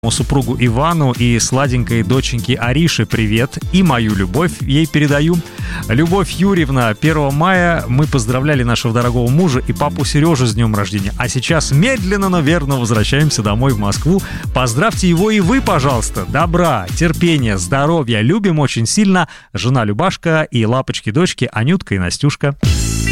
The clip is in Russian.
супругу Ивану и сладенькой доченьке Арише привет, и мою любовь ей передаю. Любовь Юрьевна, 1 мая мы поздравляли нашего дорогого мужа и папу Сережу с днем рождения, а сейчас медленно, но верно возвращаемся домой в Москву. Поздравьте его и вы, пожалуйста. Добра, терпения, здоровья, любим очень сильно. Жена Любашка и лапочки-дочки Анютка и Настюшка.